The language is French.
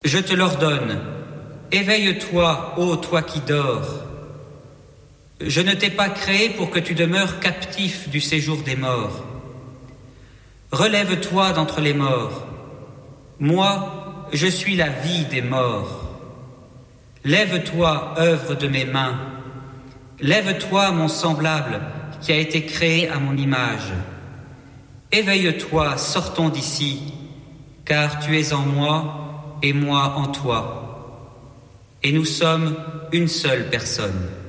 Je te l'ordonne, éveille-toi, ô toi qui dors. Je ne t'ai pas créé pour que tu demeures captif du séjour des morts. Relève-toi d'entre les morts. Moi, je suis la vie des morts. Lève-toi, œuvre de mes mains. Lève-toi, mon semblable, qui a été créé à mon image. Éveille-toi, sortons d'ici, car tu es en moi et moi en toi. Et nous sommes une seule personne.